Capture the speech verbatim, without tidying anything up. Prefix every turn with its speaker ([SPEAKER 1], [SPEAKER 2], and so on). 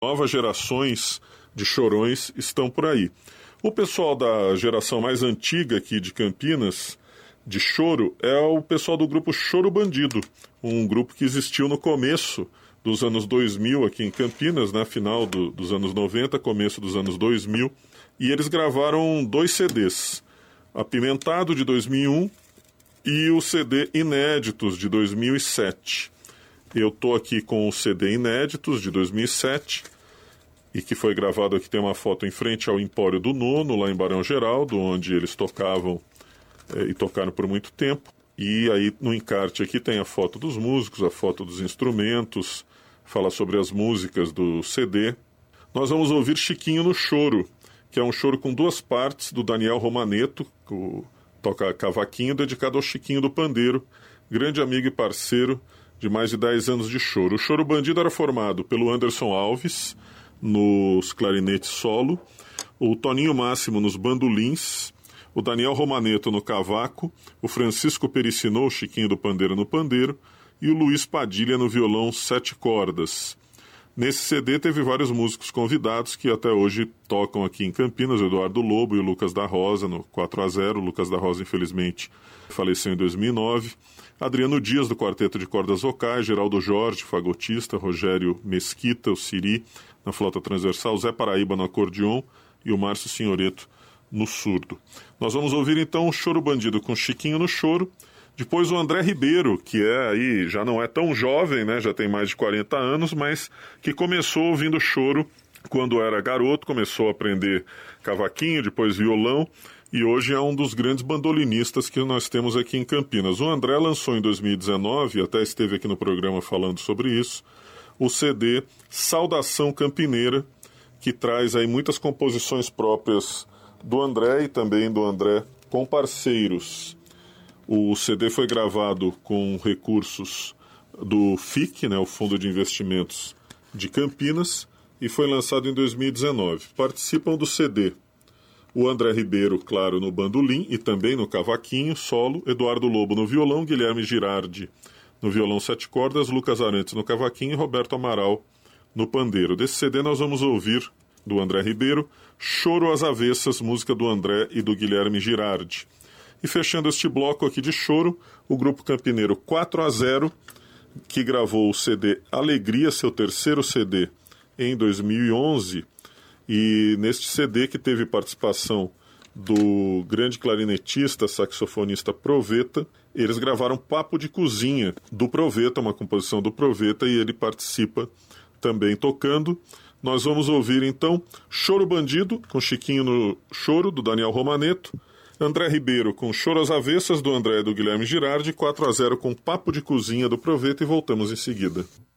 [SPEAKER 1] Novas gerações de chorões estão por aí. O pessoal da geração mais antiga aqui de Campinas, de choro, é o pessoal do grupo Choro Bandido, um grupo que existiu no começo dos anos dois mil aqui em Campinas, né, final do, dos anos noventa, começo dos anos dois mil, e eles gravaram dois C Ds, Apimentado, de dois mil e um, e o C D Inéditos, de dois mil e sete. Eu estou aqui com o C D Inéditos, de dois mil e sete, e que foi gravado aqui, tem uma foto em frente ao Empório do Nono, lá em Barão Geraldo, onde eles tocavam eh, e tocaram por muito tempo. E aí no encarte aqui tem a foto dos músicos, a foto dos instrumentos, fala sobre as músicas do C D. Nós vamos ouvir Chiquinho no Choro, que é um choro com duas partes, do Daniel Romaneto, que toca cavaquinho, dedicado ao Chiquinho do Pandeiro, grande amigo e parceiro de mais de dez anos de choro. O Choro Bandido era formado pelo Anderson Alves nos clarinetes solo, o Toninho Máximo nos bandolins, o Daniel Romaneto no cavaco, o Francisco Pericinô, o Chiquinho do Pandeiro, no pandeiro, e o Luiz Padilha no violão sete cordas. Nesse C D teve vários músicos convidados que até hoje tocam aqui em Campinas, o Eduardo Lobo e o Lucas da Rosa no quatro a zero. O Lucas da Rosa, infelizmente, faleceu em dois mil e nove. Adriano Dias, do Quarteto de Cordas Vocais, Geraldo Jorge, fagotista, Rogério Mesquita, o Siri, na flauta transversal, Zé Paraíba no acordeon e o Márcio Signoreto no surdo. Nós vamos ouvir então o Choro Bandido com Chiquinho no Choro, depois o André Ribeiro, que é aí, já não é tão jovem, né, já tem mais de quarenta anos, mas que começou ouvindo choro quando era garoto, começou a aprender cavaquinho, depois violão, e hoje é um dos grandes bandolinistas que nós temos aqui em Campinas. O André lançou em dois mil e dezenove, até esteve aqui no programa falando sobre isso, o C D Saudação Campineira, que traz aí muitas composições próprias do André e também do André com parceiros. O C D foi gravado com recursos do F I C, né, o Fundo de Investimentos de Campinas, e foi lançado em dois mil e dezenove. Participam do C D o André Ribeiro, claro, no bandolim e também no cavaquinho solo, Eduardo Lobo no violão, Guilherme Girardi no violão sete cordas, Lucas Arantes no cavaquinho e Roberto Amaral no pandeiro. Desse C D nós vamos ouvir, do André Ribeiro, Choro às Avessas, música do André e do Guilherme Girardi. E fechando este bloco aqui de choro, o grupo campineiro quatro a zero, que gravou o C D Alegria, seu terceiro C D, em dois mil e onze, e neste C D que teve participação do grande clarinetista, saxofonista Proveta, eles gravaram Papo de Cozinha, do Proveta, uma composição do Proveta, e ele participa também tocando. Nós vamos ouvir então Choro Bandido, com Chiquinho no Choro, do Daniel Romaneto, André Ribeiro com Choro às Avessas, do André e do Guilherme Girardi, quatro a zero com Papo de Cozinha, do Proveta, e voltamos em seguida.